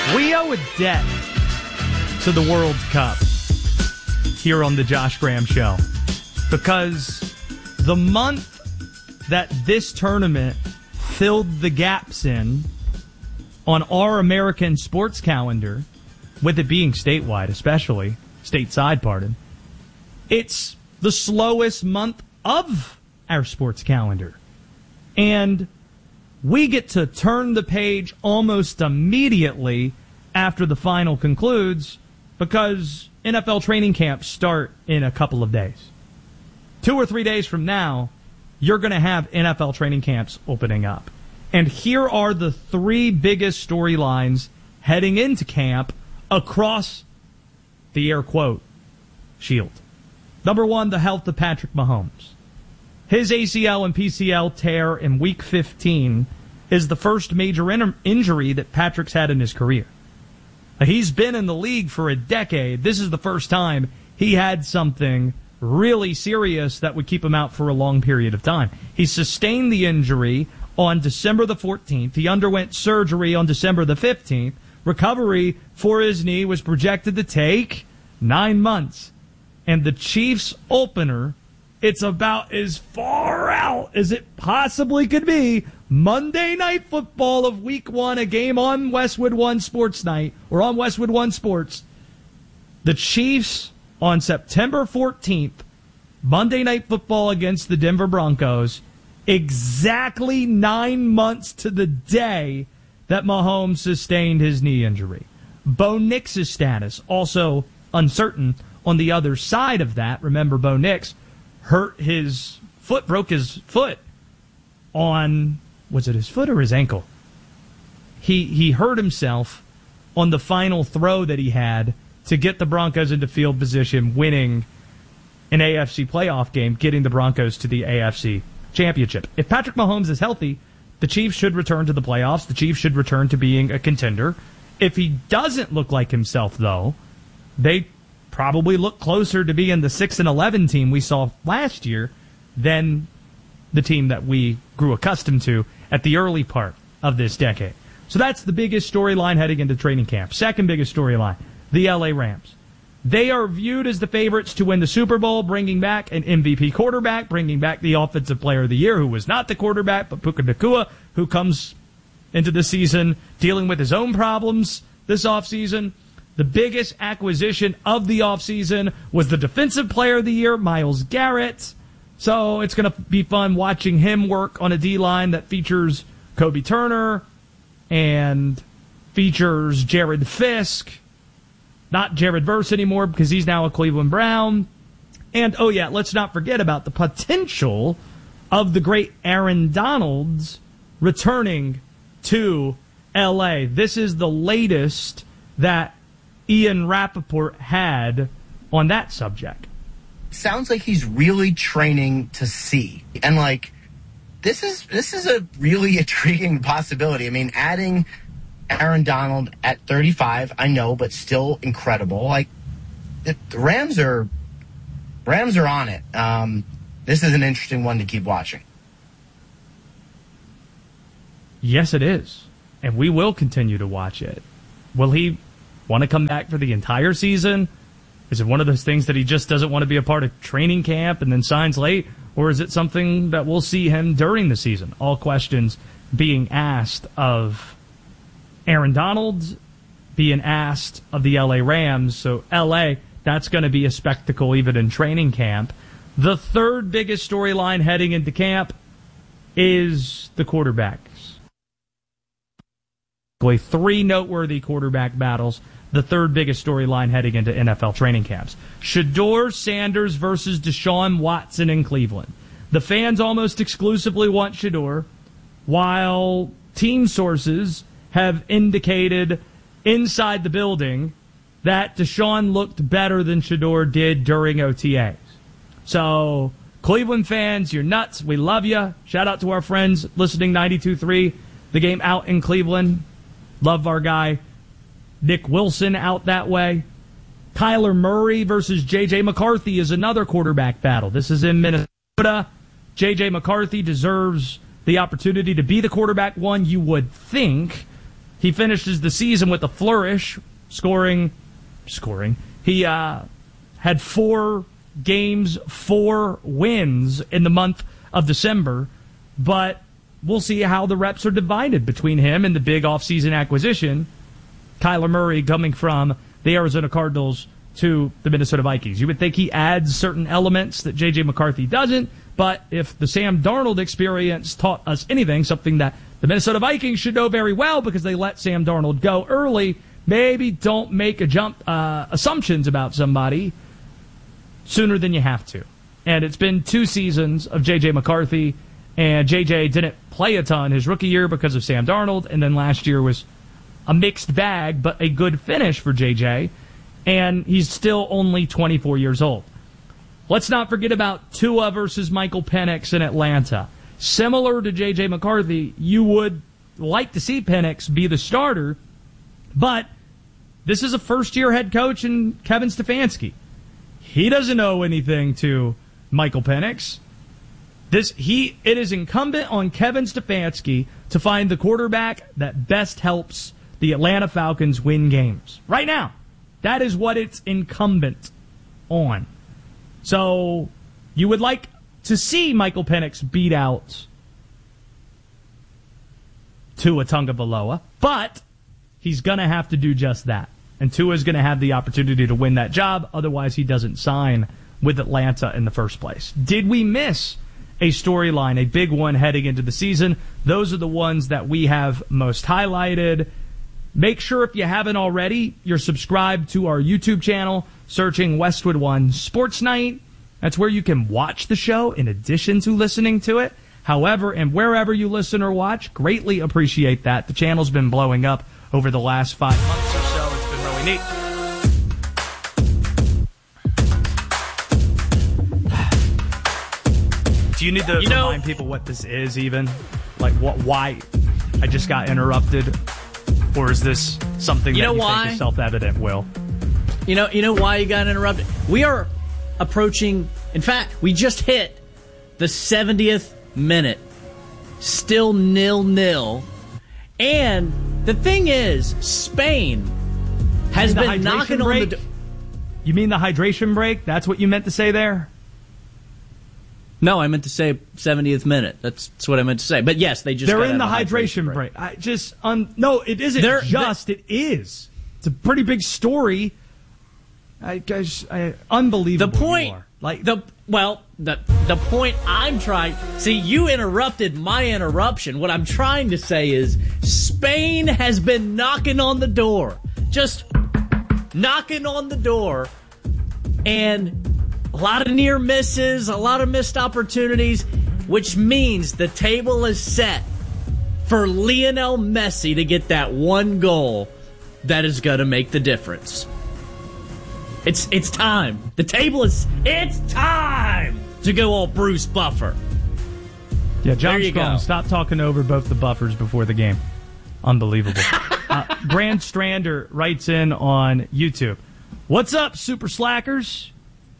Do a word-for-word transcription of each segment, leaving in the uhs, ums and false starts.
We owe a debt to the World Cup here on the Josh Graham Show, because the month that this tournament filled the gaps in on our American sports calendar, with it being statewide, especially stateside, pardon, it's the slowest month of our sports calendar. And we get to turn the page almost immediately after the final concludes, because N F L training camps start in a couple of days. Two or three days from now, you're going to have N F L training camps opening up. And here are the three biggest storylines heading into camp across the air quote shield. Number one, the health of Patrick Mahomes. His A C L and P C L tear in week fifteen is the first major in- injury that Patrick's had in his career. He's been in the league for a decade. This is the first time he had something really serious that would keep him out for a long period of time. He sustained the injury on December the fourteenth. He underwent surgery on December the fifteenth. Recovery for his knee was projected to take nine months. And the Chiefs opener, it's about as far out as it possibly could be. Monday Night Football of week one, a game on Westwood One Sports Night, or on Westwood One Sports. The Chiefs on September fourteenth, Monday Night Football against the Denver Broncos, exactly nine months to the day that Mahomes sustained his knee injury. Bo Nix's status, also uncertain on the other side of that. Remember, Bo Nix hurt his foot, broke his foot on, was it his foot or his ankle? He he hurt himself on the final throw that he had to get the Broncos into field position, winning an A F C playoff game, getting the Broncos to the A F C championship. If Patrick Mahomes is healthy, the Chiefs should return to the playoffs. The Chiefs should return to being a contender. If he doesn't look like himself, though, they probably look closer to being the six and eleven team we saw last year than the team that we grew accustomed to at the early part of this decade. So that's the biggest storyline heading into training camp. Second biggest storyline, the L A Rams. They are viewed as the favorites to win the Super Bowl, bringing back an M V P quarterback, bringing back the Offensive Player of the Year, who was not the quarterback, but Puka Nacua, who comes into the season dealing with his own problems this offseason. The biggest acquisition of the offseason was the Defensive Player of the Year, Myles Garrett. So it's going to be fun watching him work on a D-line that features Kobe Turner and features Jared Fisk. Not Jared Verse anymore because he's now a Cleveland Brown. And, oh yeah, let's not forget about the potential of the great Aaron Donalds returning to L A. This is the latest that Ian Rappaport had on that subject. Sounds like he's really training to see. And, like, this is this is a really intriguing possibility. I mean, adding Aaron Donald at thirty-five, I know, but still incredible. Like, the Rams are Rams are on it. Um, this is an interesting one to keep watching. Yes, it is. And we will continue to watch it. Will he want to come back for the entire season? Is it one of those things that he just doesn't want to be a part of training camp and then signs late? Or is it something that we'll see him during the season? All questions being asked of Aaron Donald, being asked of the L A Rams. So L A, that's going to be a spectacle even in training camp. The third biggest storyline heading into camp is the quarterbacks. Three noteworthy quarterback battles. The third biggest storyline heading into N F L training camps. Shedeur Sanders versus Deshaun Watson in Cleveland. The fans almost exclusively want Shedeur, while team sources have indicated inside the building that Deshaun looked better than Shedeur did during O T As. So, Cleveland fans, you're nuts. We love you. Shout out to our friends listening ninety-two point three. The game out in Cleveland. Love our guy Nick Wilson out that way. Kyler Murray versus J J McCarthy is another quarterback battle. This is in Minnesota. J J McCarthy deserves the opportunity to be the quarterback one, you would think. He finishes the season with a flourish, scoring, scoring. He uh, had four games, four wins in the month of December, but we'll see how the reps are divided between him and the big offseason acquisition, Kyler Murray coming from the Arizona Cardinals to the Minnesota Vikings. You would think he adds certain elements that J J. McCarthy doesn't, but if the Sam Darnold experience taught us anything, something that the Minnesota Vikings should know very well because they let Sam Darnold go early, maybe don't make a jump uh, assumptions about somebody sooner than you have to. And it's been two seasons of J J. McCarthy, and J J didn't play a ton his rookie year because of Sam Darnold, and then last year was a mixed bag, but a good finish for J J, and he's still only twenty-four years old. Let's not forget about Tua versus Michael Penix in Atlanta. Similar to J J. McCarthy, you would like to see Penix be the starter, but this is a first-year head coach in Kevin Stefanski. He doesn't owe anything to Michael Penix. This he it is incumbent on Kevin Stefanski to find the quarterback that best helps the Atlanta Falcons win games. Right now, that is what it's incumbent on. So, you would like to see Michael Penix beat out Tua Tagovailoa, but he's going to have to do just that. And Tua's going to have the opportunity to win that job, otherwise he doesn't sign with Atlanta in the first place. Did we miss a storyline, a big one heading into the season? Those are the ones that we have most highlighted. Make sure, if you haven't already, you're subscribed to our YouTube channel, searching Westwood One Sports Night. That's where you can watch the show in addition to listening to it. However, and wherever you listen or watch, greatly appreciate that. The channel's been blowing up over the last five months or so. It's been really neat. Do you need to you know, remind people what this is even? Like, what? Why I just got interrupted? Or is this something you that know you why? think is self-evident, Will? You know, you know why you got interrupted? We are approaching, in fact, we just hit the seventieth minute. Still nil-nil. And the thing is, Spain has been knocking on the door. You mean the hydration break? That's what you meant to say there? No, I meant to say seventieth minute. That's, that's what I meant to say. But yes, they just They're got in the hydration, hydration break. break. I just un, No, it isn't They're, just. It is. It's a pretty big story. I guys, I, unbelievable. The point, you are. like the well, the the point I'm trying. See, you interrupted my interruption. What I'm trying to say is, Spain has been knocking on the door, just knocking on the door, and a lot of near misses, a lot of missed opportunities, which means the table is set for Lionel Messi to get that one goal that is going to make the difference. It's it's time. The table is, it's time to go all Bruce Buffer. Yeah, John Strong, stop talking over both the Buffers before the game. Unbelievable. uh, Brand Strander writes in on YouTube. What's up, Super Slackers?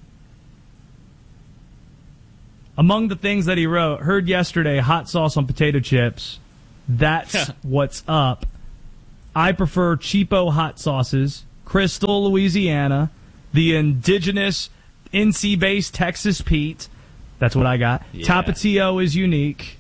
Among the things that he wrote, heard yesterday, hot sauce on potato chips. That's what's up. I prefer cheapo hot sauces, Crystal, Louisiana, the indigenous N C-based Texas Pete. That's what I got. Yeah. Tapatio is unique.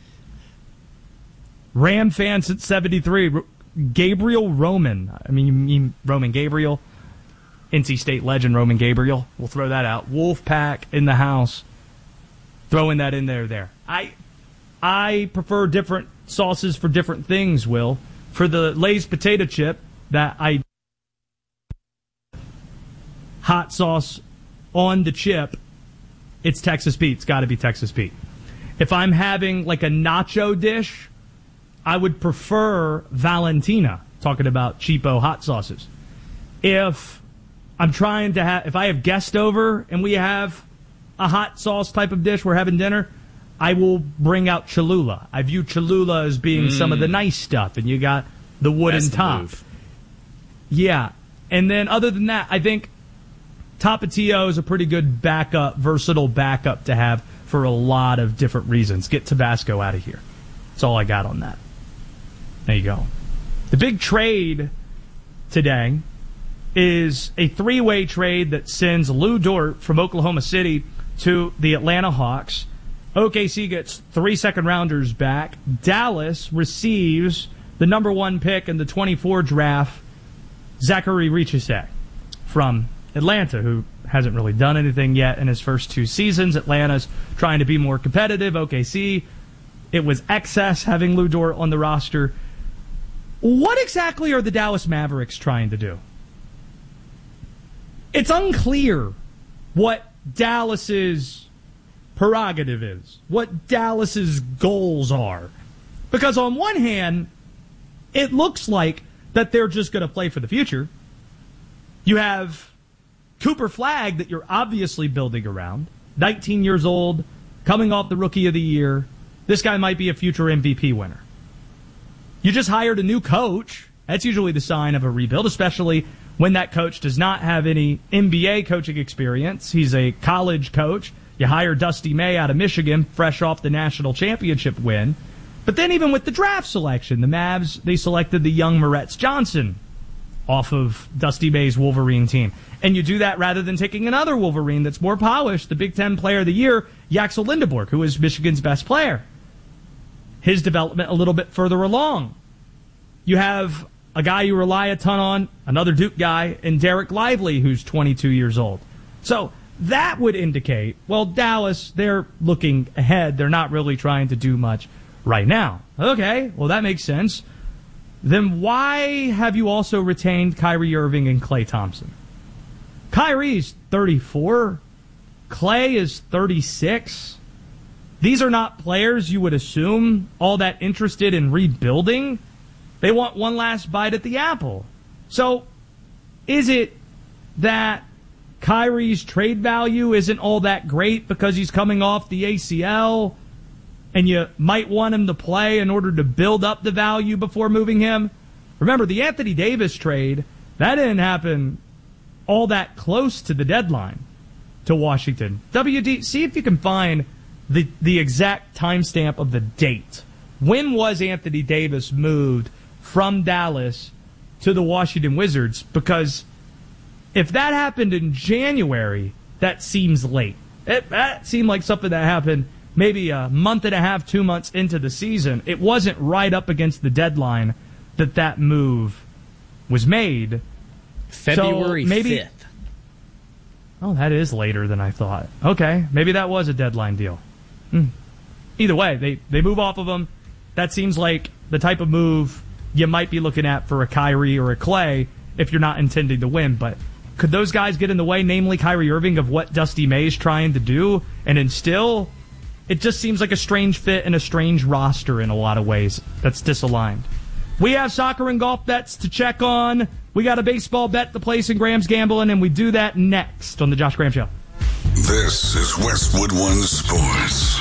Ram fans at seventy-three. Gabriel Roman. I mean, you mean Roman Gabriel? N C State legend Roman Gabriel. We'll throw that out. Wolfpack in the house. Throwing that in there there. I I prefer different sauces for different things, Will. For the Lay's potato chip, that I hot sauce on the chip, it's Texas Pete. It's got to be Texas Pete. If I'm having like a nacho dish, I would prefer Valentina, talking about cheapo hot sauces. If I'm trying to have, if I have guest over and we have a hot sauce type of dish, we're having dinner, I will bring out Cholula. I view Cholula as being mm. some of the nice stuff, and you got the wooden That's top. The move. Yeah. And then other than that, I think Tapatio is a pretty good backup, versatile backup to have for a lot of different reasons. Get Tabasco out of here. That's all I got on that. There you go. The big trade today is a three-way trade that sends Lou Dort from Oklahoma City to the Atlanta Hawks. O K C gets three second-rounders back. Dallas receives the number one pick in the twenty-four draft, Zachary Richesek from Atlanta, who hasn't really done anything yet in his first two seasons. Atlanta's trying to be more competitive. O K C, it was excess having Lou Dort on the roster. What exactly are the Dallas Mavericks trying to do? It's unclear what Dallas's prerogative is, what Dallas's goals are. Because on one hand, it looks like that they're just going to play for the future. You have Cooper Flagg that you're obviously building around, nineteen years old, coming off the Rookie of the Year. This guy might be a future M V P winner. You just hired a new coach. That's usually the sign of a rebuild, especially when that coach does not have any N B A coaching experience. He's a college coach. You hire Dusty May out of Michigan, fresh off the national championship win. But then even with the draft selection, the Mavs, they selected the young Moretz Johnson off of Dusty May's Wolverine team. And you do that rather than taking another Wolverine that's more polished, the Big Ten Player of the Year, Yaxel Lindeborg, who is Michigan's best player. His development a little bit further along. You have a guy you rely a ton on, another Duke guy, and Derek Lively, who's twenty-two years old. So that would indicate, well, Dallas, they're looking ahead. They're not really trying to do much right now. Okay, well, that makes sense. Then why have you also retained Kyrie Irving and Klay Thompson? Kyrie's thirty-four. Klay is thirty-six. These are not players you would assume all that interested in rebuilding. They want one last bite at the apple. So, is it that Kyrie's trade value isn't all that great because he's coming off the A C L and you might want him to play in order to build up the value before moving him? Remember, the Anthony Davis trade, that didn't happen all that close to the deadline to Washington. W D, see if you can find the, the exact timestamp of the date. When was Anthony Davis moved from Dallas to the Washington Wizards? Because if that happened in January, that seems late. It, that seemed like something that happened maybe a month and a half, two months into the season. It wasn't right up against the deadline that that move was made. February so maybe, fifth. Oh, that is later than I thought. Okay, maybe that was a deadline deal. Hmm. Either way, they, they move off of him. That seems like the type of move you might be looking at for a Kyrie or a Klay if you're not intending to win. But could those guys get in the way, namely Kyrie Irving, of what Dusty May's trying to do and instill? It just seems like a strange fit and a strange roster in a lot of ways that's disaligned. We have soccer and golf bets to check on. We got a baseball bet to place in Graham's Gambling, and we do that next on the Josh Graham Show. This is Westwood One Sports.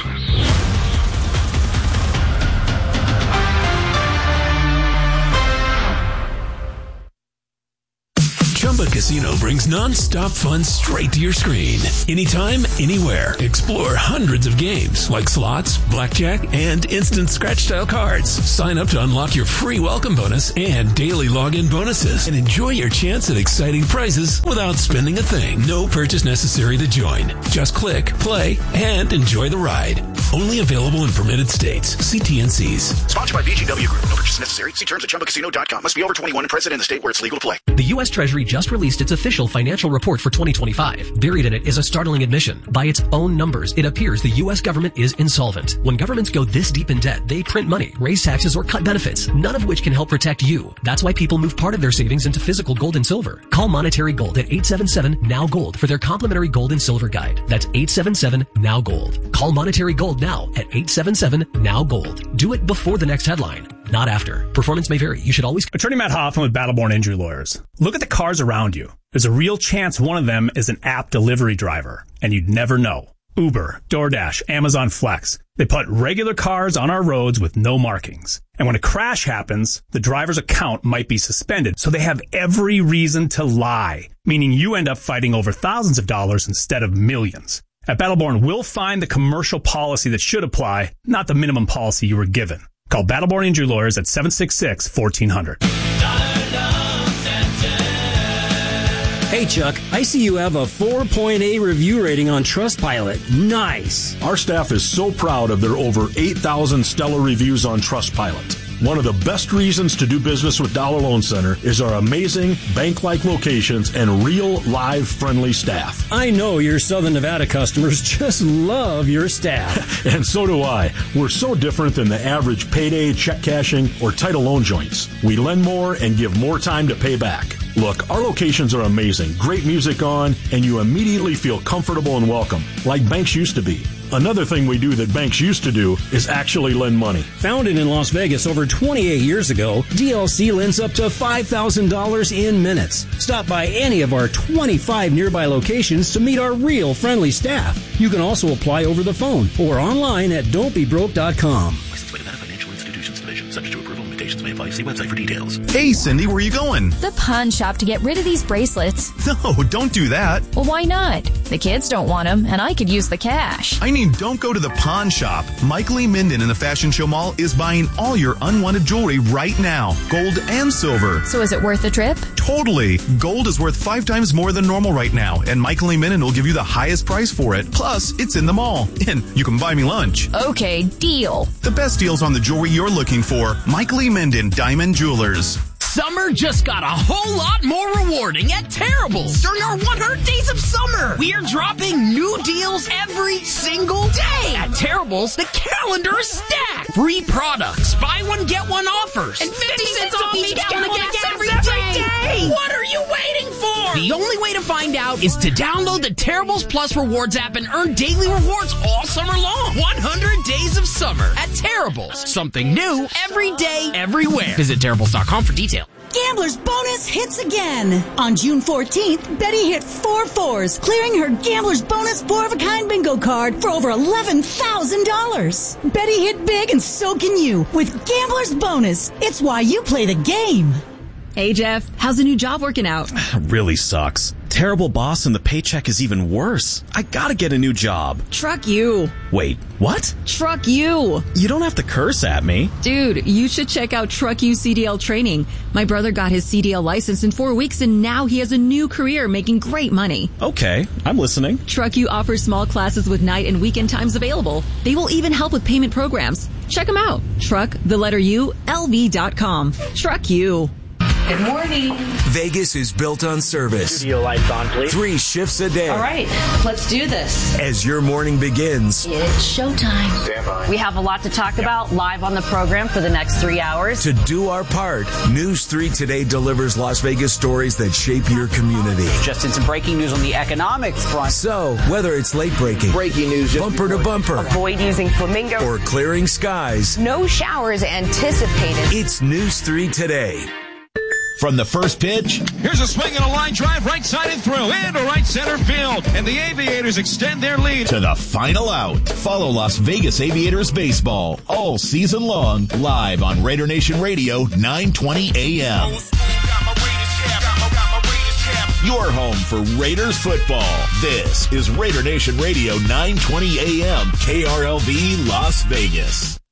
Chumba Casino brings non-stop fun straight to your screen. Anytime, anywhere. Explore hundreds of games like slots, blackjack, and instant scratch-style cards. Sign up to unlock your free welcome bonus and daily login bonuses. And enjoy your chance at exciting prizes without spending a thing. No purchase necessary to join. Just click, play, and enjoy the ride. Only available in permitted states. See T N Cs. Sponsored by B G W Group. No purchase necessary. See terms at chumba casino dot com. Must be over twenty-one and present in the state where it's legal to play. The U S Treasury just released its official financial report for twenty twenty-five. Buried in it is a startling admission. By its own numbers, it appears the U S government is insolvent. When governments go this deep in debt, they print money, raise taxes, or cut benefits, none of which can help protect you. That's why people move part of their savings into physical gold and silver. Call Monetary Gold at eight seven seven, N O W Gold for their complimentary gold and silver guide. That's eight seven seven, N O W Gold. Call Monetary Gold now at eight seven seven, N O W Gold. Do it before the next headline, not after. Performance may vary. You should always... Attorney Matt Hoffman with Battleborn Injury Lawyers. Look at the cars around you. There's a real chance one of them is an app delivery driver, and you'd never know. Uber, DoorDash, Amazon Flex. They put regular cars on our roads with no markings. And when a crash happens, the driver's account might be suspended, so they have every reason to lie, meaning you end up fighting over thousands of dollars instead of millions. At Battleborn, we'll find the commercial policy that should apply, not the minimum policy you were given. Call Call Battleborn Injury Lawyers at seven six six, fourteen hundred. Hey, Chuck, I see you have a four point eight review rating on Trustpilot. Nice. Our staff is so proud of their over eight thousand stellar reviews on Trustpilot. One of the best reasons to do business with Dollar Loan Center is our amazing bank-like locations and real, live, friendly staff. I know your Southern Nevada customers just love your staff. And so do I. We're so different than the average payday, check cashing, or title loan joints. We lend more and give more time to pay back. Look, our locations are amazing. Great music on, and you immediately feel comfortable and welcome, like banks used to be. Another thing we do that banks used to do is actually lend money. Founded in Las Vegas over twenty-eight years ago, D L C lends up to five thousand dollars in minutes. Stop by any of our twenty-five nearby locations to meet our real friendly staff. You can also apply over the phone or online at don't be broke dot com. Licensed by Nevada Financial Institutions Division. Subject to approval. Limitations may apply. See website for details. Hey, Cindy, where are you going? The pawn shop to get rid of these bracelets. No, don't do that. Well, why not? The kids don't want them, and I could use the cash. I mean, don't go to the pawn shop. Mike Lee Minden in the Fashion Show Mall is buying all your unwanted jewelry right now, gold and silver. So is it worth the trip? Totally. Gold is worth five times more than normal right now, and Mike Lee Minden will give you the highest price for it. Plus, it's in the mall, and you can buy me lunch. Okay, deal. The best deals on the jewelry you're looking for. Mike Lee Minden, Diamond Jewelers. Summer just got a whole lot more rewarding at Terrible's. During our one hundred days of summer, we are dropping new deals every single day. At Terrible's, the calendar is stacked. Free products, buy one, get one offers, and fifty cents off each gallon of gas every day. What are you waiting for? The only way to find out is to download the Terrible's Plus Rewards app and earn daily rewards all summer long. one hundred days of summer at Terrible's. Something new every day, everywhere. Visit Terrible's dot com for details. Gambler's Bonus hits again. On June fourteenth, Betty hit four fours, clearing her Gambler's Bonus four-of-a-kind bingo card for over eleven thousand dollars. Betty hit big and so can you with Gambler's Bonus. It's why you play the game. Hey, Jeff, how's the new job working out? Really sucks. Terrible boss and the paycheck is even worse. I gotta get a new job. Truck you. Wait, what? Truck you. You don't have to curse at me. Dude, you should check out Truck You C D L training. My brother got his C D L license in four weeks and now he has a new career making great money. Okay, I'm listening. Truck You offers small classes with night and weekend times available. They will even help with payment programs. Check them out. Truck, the letter U, L V dot com. Truck You. Good morning. Vegas is built on service. Studio lights on, please. Three shifts a day. All right, let's do this. As your morning begins. It's showtime. Stand by. We have a lot to talk about live on the program for the next three hours. To do our part, News three Today delivers Las Vegas stories that shape your community. Just in some breaking news on the economics front. So, whether it's late breaking, breaking news, bumper to bumper, avoid using flamingo, or clearing skies, no showers anticipated. It's News three Today. From the first pitch, here's a swing and a line drive, right side and through, into right center field, and the Aviators extend their lead. To the final out. Follow Las Vegas Aviators baseball all season long, live on Raider Nation Radio, nine twenty a.m. Your home for Raiders football. This is Raider Nation Radio, nine twenty a.m., K R L V Las Vegas.